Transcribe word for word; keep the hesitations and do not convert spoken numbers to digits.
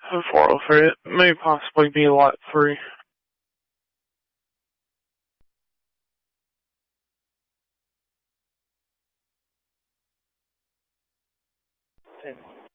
A four oh three. It may possibly be lot three. ten.